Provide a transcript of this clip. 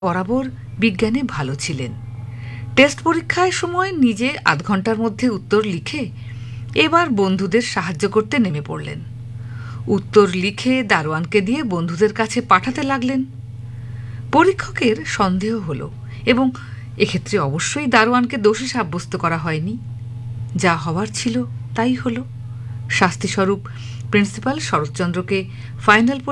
বরাবর বিজ্ঞানে ভালো ছিলেন। টেস্ট পরীক্ষার সময় নিজে আধ ঘন্টার মধ্যে উত্তর লিখে এবার বন্ধুদের সাহায্য করতে নেমে পড়লেন। উত্তর লিখে দারোয়ানকে দিয়ে বন্ধুদের কাছে পাঠাতে লাগলেন। পরীক্ষকের সন্দেহ হল এবং এক্ষেত্রে অবশ্যই দারোয়ানকে দোষী সাব্যস্ত করা হয়নি। যা হওয়ার ছিল তাই হল। শাস্তিস্বরূপ প্রিন্সিপাল শরৎচন্দ্রকে ফাইনাল